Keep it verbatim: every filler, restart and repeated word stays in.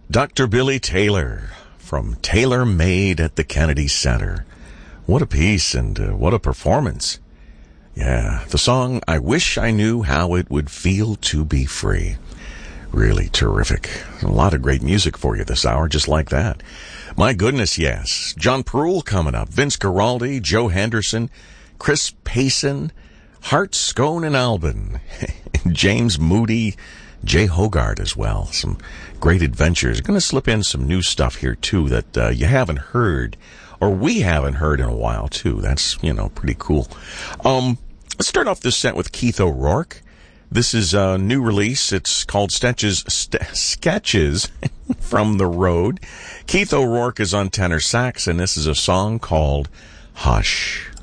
Doctor Billy Taylor from Taylor Made at the Kennedy Center. What a piece and uh, what a performance. Yeah, the song, I Wish I Knew How It Would Feel to Be Free. Really terrific. A lot of great music for you this hour, just like that. My goodness, yes. John Perul coming up. Vince Guaraldi, Joe Henderson, Chris Payson, Hart Scone and Albin, James Moody, Jay Hogarth as well. Some great adventures. Going to slip in some new stuff here, too, that uh, you haven't heard, or we haven't heard in a while, too. That's, you know, pretty cool. Um, let's start off this set with Keith O'Rourke. This is a new release. It's called Sketches, St- Sketches from the Road. Keith O'Rourke is on tenor sax, and this is a song called Hush.